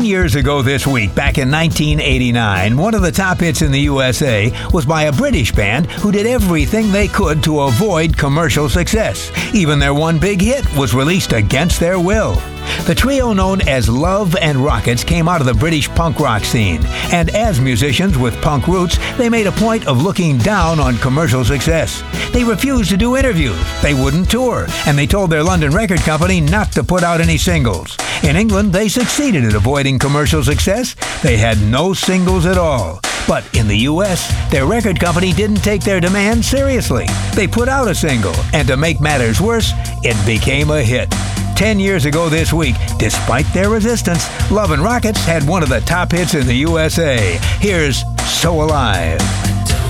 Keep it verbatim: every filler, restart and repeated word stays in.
years ago this week, back in nineteen eighty-nine, one of the top hits in the U S A was by a British band who did everything they could to avoid commercial success. Even their one big hit was released against their will. The trio known as Love and Rockets came out of the British punk rock scene, and as musicians with punk roots, they made a point of looking down on commercial success. They refused to do interviews, they wouldn't tour, and they told their London record company not to put out any singles. In England, they succeeded at avoiding commercial success. They had no singles at all. But in the U S, their record company didn't take their demand seriously. They put out a single, and to make matters worse, it became a hit. Ten years ago this week, despite their resistance, Love and Rockets had one of the top hits in the U S A. Here's So Alive.